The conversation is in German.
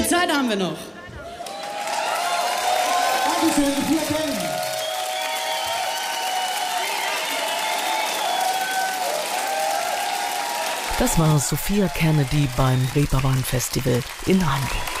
viel Zeit haben wir noch? Dankeschön, Sophia Kennedy. Das war Sophia Kennedy beim Reeperbahn Festival in Hamburg.